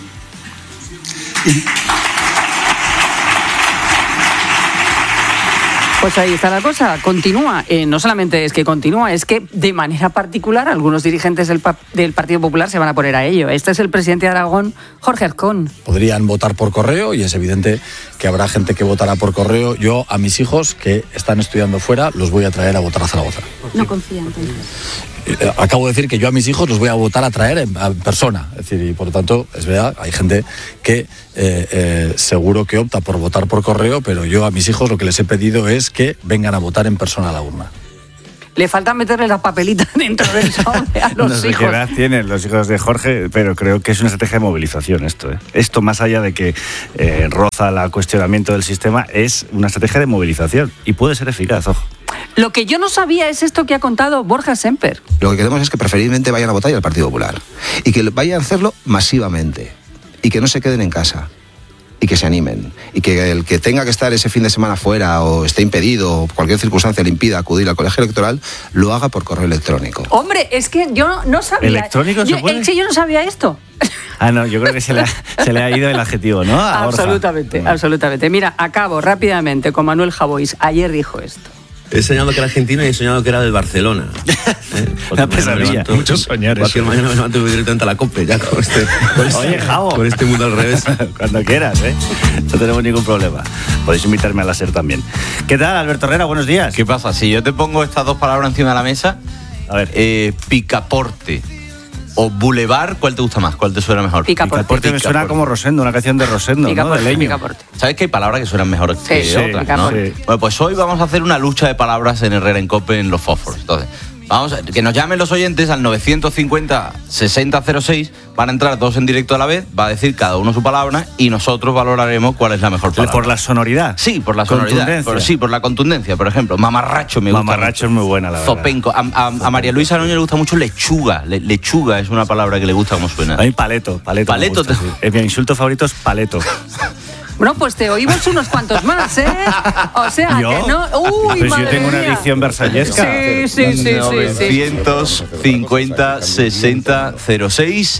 Pues ahí está la cosa, continúa, no solamente es que continúa, es que de manera particular algunos dirigentes del Partido Popular se van a poner a ello. Este es el presidente de Aragón, Jorge Azcón. Podrían votar por correo y es evidente que habrá gente que votará por correo. Yo a mis hijos que están estudiando fuera los voy a traer a votar a Zaragoza. No confían entonces. Acabo de decir que yo a mis hijos los voy a votar a traer en persona. Es decir, y por lo tanto, es verdad, hay gente que seguro que opta por votar por correo, pero yo a mis hijos lo que les he pedido es que vengan a votar en persona a la urna. Le falta meterle la papelita dentro del sobre a los hijos. No sé qué edad tienen los hijos de Jorge, pero creo que es una estrategia de movilización esto. Esto, más allá de que roza el cuestionamiento del sistema, es una estrategia de movilización y puede ser eficaz, ojo. Lo que yo no sabía es esto que ha contado Borja Semper. Lo que queremos es que preferiblemente vayan a votar al Partido Popular y que vayan a hacerlo masivamente y que no se queden en casa y que se animen y que el que tenga que estar ese fin de semana fuera o esté impedido o cualquier circunstancia le impida acudir al colegio electoral, lo haga por correo electrónico. Hombre, es que yo no sabía. ¿Electrónico se puede? Es que yo no sabía esto. Ah, no, yo creo que se le ha ido el adjetivo, ¿no? Absolutamente. Mira, acabo rápidamente con Manuel Javois. Ayer dijo esto. He soñado que era argentino y he soñado que era del Barcelona. Una pesadilla. Muchos soñar. Cualquier mañana me levanto directamente a la COPE, ya con Oye, Javo. Con este mundo al revés. Cuando quieras, no tenemos ningún problema. Podéis invitarme a la SER también. ¿Qué tal, Alberto Herrera? Buenos días. ¿Qué pasa? Si yo te pongo estas dos palabras encima de la mesa, a ver. Picaporte o Boulevard, ¿cuál te gusta más? ¿Cuál te suena mejor? Picaporte me suena como Rosendo, una canción de Rosendo, ¿no? De Leño. Picaporte. ¿Sabes que hay palabras que suenan mejor que otras? ¿No? Sí. Bueno, pues hoy vamos a hacer una lucha de palabras en Herrera en Cope en los fósforos. Entonces, que nos llamen los oyentes al 950-6006, van a entrar dos en directo a la vez, va a decir cada uno su palabra y nosotros valoraremos cuál es la mejor palabra. ¿Por la sonoridad? Sí, por la sonoridad. Por la contundencia. Por ejemplo, mamarracho me gusta. Mamarracho es muy buena, la verdad. Zopenco. A María Luisa Núñez le gusta mucho lechuga. Lechuga es una palabra que le gusta como suena. A mí paleto. Paleto gusta, sí. Mi insulto favorito es paleto. Bueno, pues te oímos unos cuantos más, ¿eh? O sea, ¿yo? que no... ¡Uy, pues madre yo tengo mía! Una edición versallesca. Sí. 950-6006,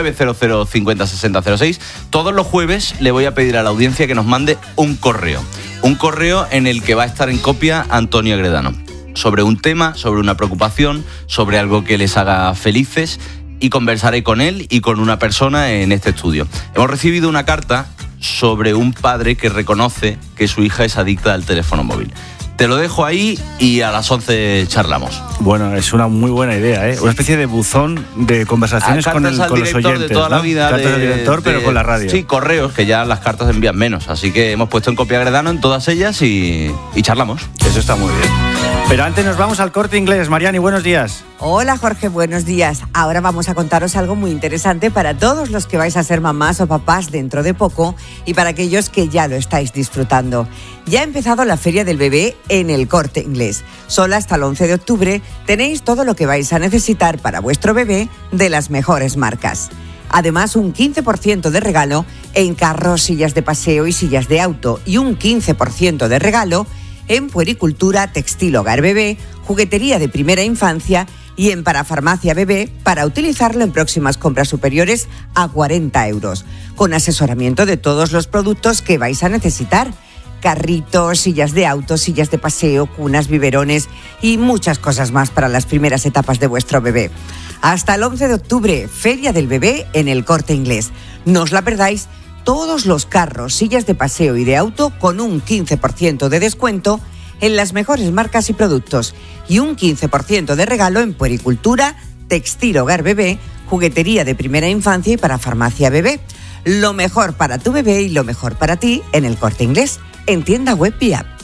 900-50-6006. Todos los jueves le voy a pedir a la audiencia que nos mande un correo. Un correo en el que va a estar en copia Antonio Agredano. Sobre un tema, sobre una preocupación, sobre algo que les haga felices, y conversaré con él y con una persona en este estudio. Hemos recibido una carta sobre un padre que reconoce que su hija es adicta al teléfono móvil. Te lo dejo ahí y a las 11 charlamos. Bueno, es una muy buena idea, ¿eh? Una especie de buzón de conversaciones con los oyentes, de toda la vida, cartas al director, pero con la radio. Sí, correos, que ya las cartas envían menos. Así que hemos puesto en copia Agredano en todas ellas y charlamos. Eso está muy bien. Pero antes nos vamos al Corte Inglés. Mariani, buenos días. Hola Jorge, buenos días. Ahora vamos a contaros algo muy interesante para todos los que vais a ser mamás o papás dentro de poco y para aquellos que ya lo estáis disfrutando. Ya ha empezado la Feria del Bebé en el Corte Inglés. Solo hasta el 11 de octubre tenéis todo lo que vais a necesitar para vuestro bebé de las mejores marcas. Además, un 15% de regalo en carros, sillas de paseo y sillas de auto y un 15% de regalo en puericultura, textil hogar bebé, juguetería de primera infancia y en parafarmacia bebé para utilizarlo en próximas compras superiores a 40 euros, con asesoramiento de todos los productos que vais a necesitar. Carritos, sillas de auto, sillas de paseo, cunas, biberones y muchas cosas más para las primeras etapas de vuestro bebé. Hasta el 11 de octubre, Feria del Bebé en el Corte Inglés. No os la perdáis. Todos los carros, sillas de paseo y de auto con un 15% de descuento en las mejores marcas y productos y un 15% de regalo en puericultura, textil hogar bebé, juguetería de primera infancia y para farmacia bebé. Lo mejor para tu bebé y lo mejor para ti en el Corte Inglés, en tienda web y app.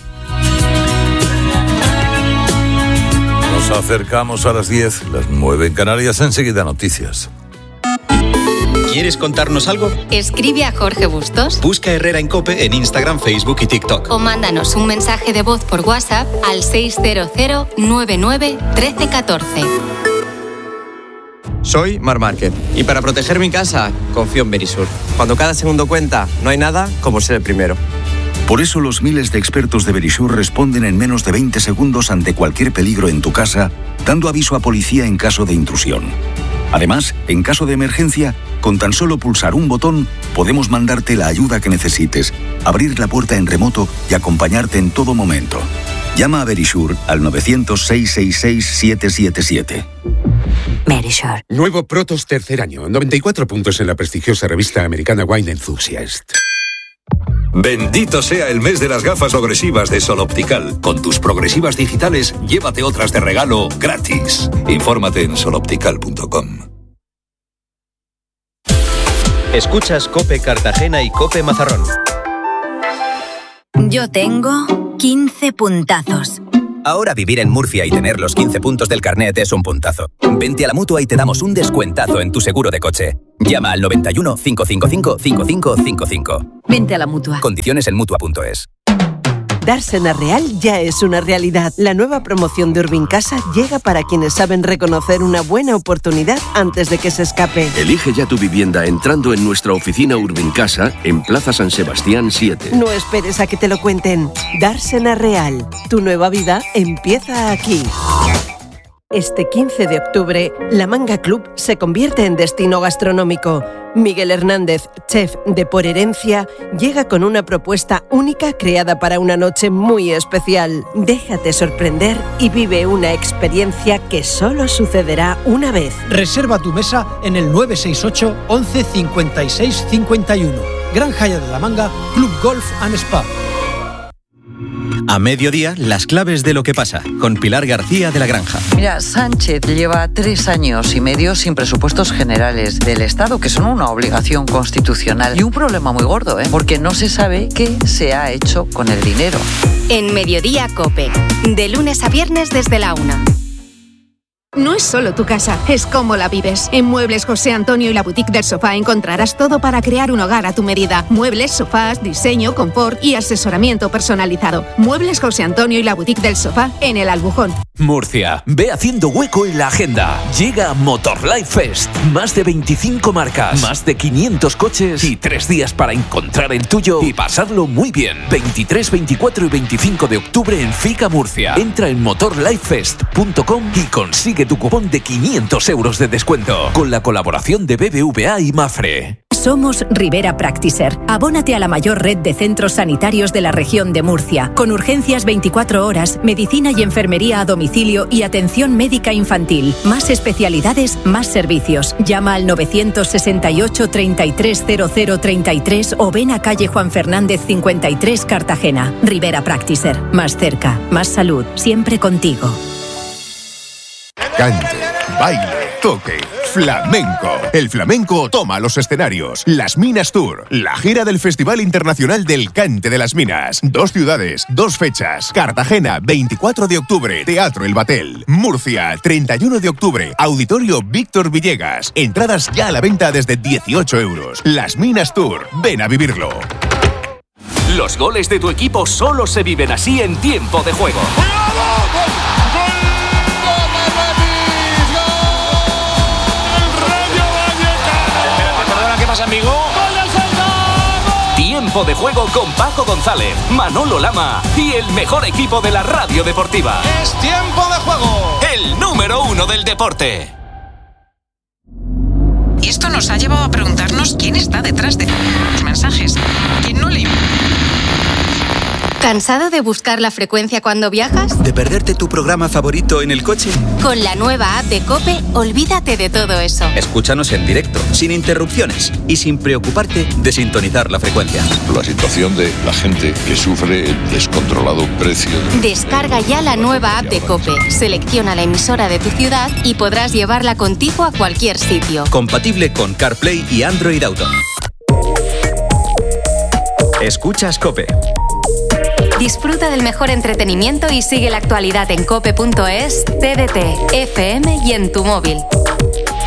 Nos acercamos a las 10, las 9 en Canarias, enseguida noticias. ¿Quieres contarnos algo? Escribe a Jorge Bustos. Busca Herrera en COPE en Instagram, Facebook y TikTok. O mándanos un mensaje de voz por WhatsApp al 600 99 1314. Soy Marc Márquez y para proteger mi casa confío en Verisur. Cuando cada segundo cuenta, no hay nada como ser el primero. Por eso los miles de expertos de Verisur responden en menos de 20 segundos ante cualquier peligro en tu casa, dando aviso a policía en caso de intrusión. Además, en caso de emergencia, con tan solo pulsar un botón, podemos mandarte la ayuda que necesites, abrir la puerta en remoto y acompañarte en todo momento. Llama a Verisur al 900-666-777. Verisur. Nuevo Protos tercer año. 94 puntos en la prestigiosa revista americana Wine Enthusiast. Bendito sea el mes de las gafas progresivas de Sol Optical. Con tus progresivas digitales, llévate otras de regalo gratis. Infórmate en soloptical.com. Escuchas COPE Cartagena y COPE Mazarrón. Yo tengo 15 puntazos. Ahora vivir en Murcia y tener los 15 puntos del carnet es un puntazo. Vente a la Mutua y te damos un descuentazo en tu seguro de coche. Llama al 91 555 5555. Vente a la Mutua. Condiciones en Mutua.es. Dársena Real ya es una realidad. La nueva promoción de Urbincasa llega para quienes saben reconocer una buena oportunidad antes de que se escape. Elige ya tu vivienda entrando en nuestra oficina Urbincasa en Plaza San Sebastián 7. No esperes a que te lo cuenten. Dársena Real. Tu nueva vida empieza aquí. Este 15 de octubre, La Manga Club se convierte en destino gastronómico. Miguel Hernández, chef de Por Herencia, llega con una propuesta única creada para una noche muy especial. Déjate sorprender y vive una experiencia que solo sucederá una vez. Reserva tu mesa en el 968 11 56 51. Gran Haya de la Manga, Club Golf and Spa. A mediodía, las claves de lo que pasa, con Pilar García de la Granja. Mira, Sánchez lleva 3 años y medio sin presupuestos generales del Estado, que son una obligación constitucional. Y un problema muy gordo, porque no se sabe qué se ha hecho con el dinero. En Mediodía COPE, de lunes a viernes desde la 1. No es solo tu casa, es cómo la vives. En Muebles José Antonio y la Boutique del Sofá encontrarás todo para crear un hogar a tu medida. Muebles, sofás, diseño, confort y asesoramiento personalizado. Muebles José Antonio y la Boutique del Sofá en El Albujón. Murcia, ve haciendo hueco en la agenda. Llega Motor Life Fest. Más de 25 marcas, más de 500 coches y 3 días para encontrar el tuyo y pasarlo muy bien. 23, 24 y 25 de octubre en Fica Murcia. Entra en motorlifefest.com y consigue tu cupón de 500 euros de descuento con la colaboración de BBVA y Mafre. Somos Rivera Practiser. Abónate a la mayor red de centros sanitarios de la región de Murcia, con urgencias 24 horas, medicina y enfermería a domicilio y atención médica infantil. Más especialidades, más servicios. Llama al 968 33 00 33 o ven a calle Juan Fernández 53, Cartagena. Rivera Practiser. Más cerca, más salud, siempre contigo. Cante, baile, toque, flamenco. El flamenco toma los escenarios. Las Minas Tour, la gira del Festival Internacional del Cante de las Minas. 2 ciudades, 2 fechas. Cartagena, 24 de octubre, Teatro El Batel. Murcia, 31 de octubre, Auditorio Víctor Villegas. Entradas ya a la venta desde 18 euros. Las Minas Tour, ven a vivirlo. Los goles de tu equipo solo se viven así en tiempo de juego. Amigo. Tiempo de juego con Paco González, Manolo Lama y el mejor equipo de la radio deportiva. Es tiempo de juego. El número 1 del deporte. Y esto nos ha llevado a preguntarnos quién está detrás de los mensajes. ¿Quién no le... ¿Cansado de buscar la frecuencia cuando viajas? ¿De perderte tu programa favorito en el coche? Con la nueva app de COPE, olvídate de todo eso. Escúchanos en directo, sin interrupciones y sin preocuparte de sintonizar la frecuencia. La situación de la gente que sufre el descontrolado precio. Descarga ya la nueva app de COPE, selecciona la emisora de tu ciudad y podrás llevarla contigo a cualquier sitio. Compatible con CarPlay y Android Auto. Escuchas COPE. Disfruta del mejor entretenimiento y sigue la actualidad en cope.es, TDT, FM y en tu móvil.